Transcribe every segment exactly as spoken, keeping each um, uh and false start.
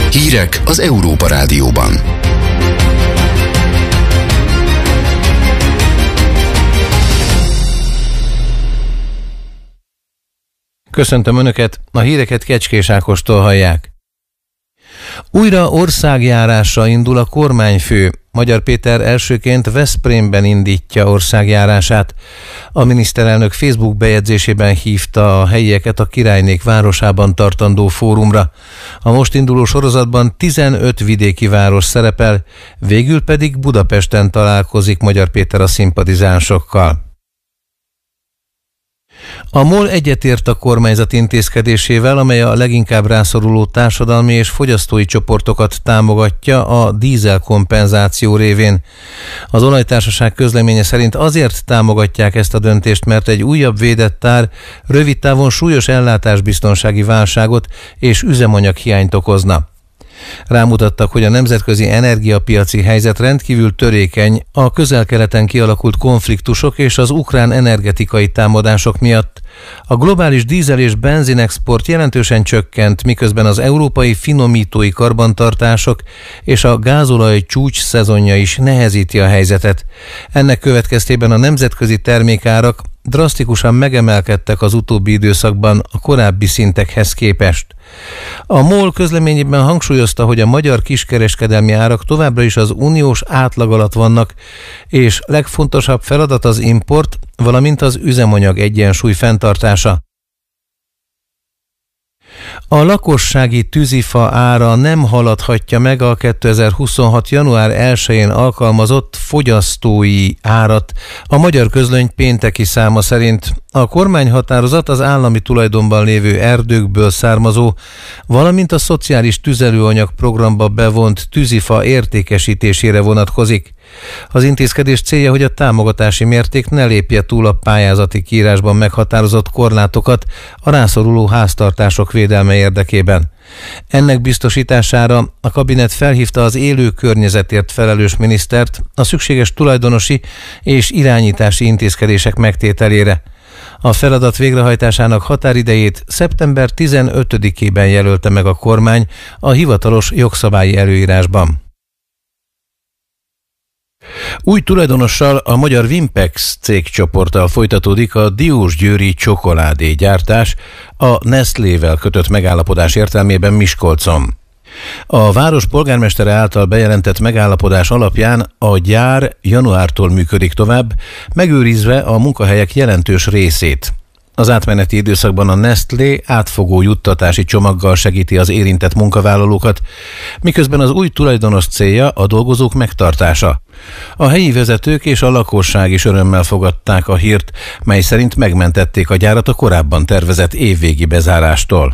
Hírek az Európa Rádióban. Köszöntöm Önöket, a híreket Kecskés Ákostól hallják. Újra országjárásra indul a kormányfő. Magyar Péter elsőként Veszprémben indítja országjárását. A miniszterelnök Facebook bejegyzésében hívta a helyieket a Királynék városában tartandó fórumra. A most induló sorozatban tizenöt vidéki város szerepel, végül pedig Budapesten találkozik Magyar Péter a szimpatizánsokkal. A MOL egyetért a kormányzat intézkedésével, amely a leginkább rászoruló társadalmi és fogyasztói csoportokat támogatja a dízel kompenzáció révén. Az olajtársaság közleménye szerint azért támogatják ezt a döntést, mert egy újabb védett ár rövid távon súlyos ellátásbiztonsági válságot és üzemanyaghiányt okozna. Rámutattak, hogy a nemzetközi energiapiaci helyzet rendkívül törékeny a Közel-Keleten kialakult konfliktusok és az ukrán energetikai támadások miatt. A globális dízel- és benzinexport jelentősen csökkent, miközben az európai finomítói karbantartások és a gázolaj csúcs szezonja is nehezíti a helyzetet. Ennek következtében a nemzetközi termékárak drasztikusan megemelkedtek az utóbbi időszakban a korábbi szintekhez képest. A MOL közleményében hangsúlyozta, hogy a magyar kiskereskedelmi árak továbbra is az uniós átlag alatt vannak, és legfontosabb feladat az import, valamint az üzemanyag egyensúly fenntartása. A lakossági tűzifa ára nem haladhatja meg a kétezer-huszonhat. január elsején alkalmazott fogyasztói árat. A Magyar Közlöny pénteki száma szerint a kormányhatározat az állami tulajdonban lévő erdőkből származó, valamint a szociális tüzelőanyag programba bevont tűzifa értékesítésére vonatkozik. Az intézkedés célja, hogy a támogatási mérték ne lépje túl a pályázati kiírásban meghatározott korlátokat a rászoruló háztartások védelme érdekében. Ennek biztosítására a kabinet felhívta az élő környezetért felelős minisztert a szükséges tulajdonosi és irányítási intézkedések megtételére. A feladat végrehajtásának határidejét szeptember tizenötödikében jelölte meg a kormány a hivatalos jogszabályi előírásban. Új tulajdonossal, a magyar Vimpex cégcsoporttal folytatódik a diósgyőri csokoládégyártás a Nestlével kötött megállapodás értelmében Miskolcon. A város polgármestere által bejelentett megállapodás alapján a gyár januártól működik tovább, megőrizve a munkahelyek jelentős részét. Az átmeneti időszakban a Nestlé átfogó juttatási csomaggal segíti az érintett munkavállalókat, miközben az új tulajdonos célja a dolgozók megtartása. A helyi vezetők és a lakosság is örömmel fogadták a hírt, mely szerint megmentették a gyárat a korábban tervezett évvégi bezárástól.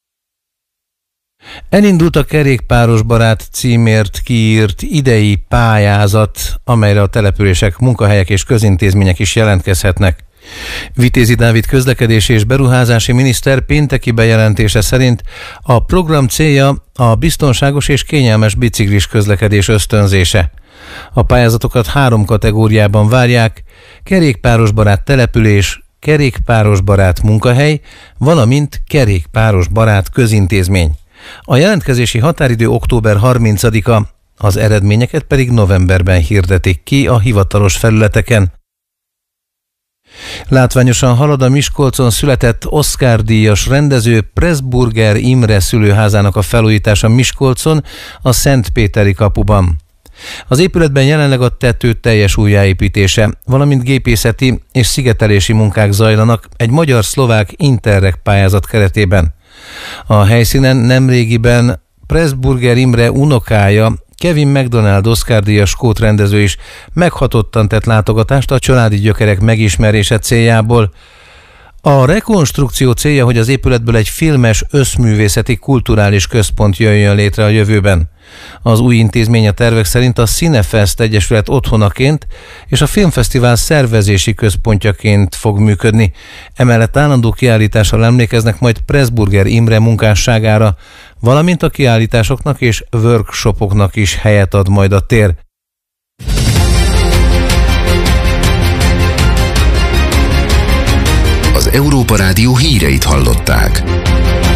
Elindult a Kerékpáros Barát címért kiírt idei pályázat, amelyre a települések, munkahelyek és közintézmények is jelentkezhetnek. Vitézi Dávid közlekedési és beruházási miniszter pénteki bejelentése szerint a program célja a biztonságos és kényelmes biciklis közlekedés ösztönzése. A pályázatokat három kategóriában várják: kerékpárosbarát település, kerékpárosbarát munkahely, valamint kerékpárosbarát közintézmény. A jelentkezési határidő október harmincadika, az eredményeket pedig novemberben hirdetik ki a hivatalos felületeken. Látványosan halad a Miskolcon született Oscar-díjas rendező Pressburger Imre szülőházának a felújítása Miskolcon, a Szentpéteri kapuban. Az épületben jelenleg a tető teljes újjáépítése, valamint gépészeti és szigetelési munkák zajlanak egy magyar-szlovák Interreg pályázat keretében. A helyszínen nemrégiben Pressburger Imre unokája, Kevin MacDonald Oscar-díjas skót rendező is meghatottan tett látogatást a családi gyökerek megismerése céljából. A rekonstrukció célja, hogy az épületből egy filmes, összművészeti, kulturális központ jöjjön létre a jövőben. Az új intézmény a tervek szerint a Cinefest Egyesület otthonaként és a Filmfesztivál szervezési központjaként fog működni. Emellett állandó kiállítással emlékeznek majd Pressburger Imre munkásságára, valamint a kiállításoknak és workshopoknak is helyet ad majd a tér. Az Európa Rádió híreit hallották.